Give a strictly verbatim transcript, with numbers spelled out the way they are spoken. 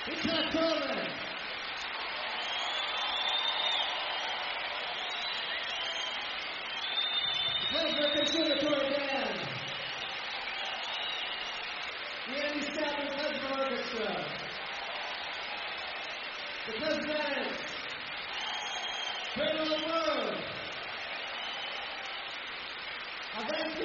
Itzhak Coleman. Pittsburgh Conservatory Band. The Andy Statler Klezmer Orchestra. The Presidents. Colonel World. Avanti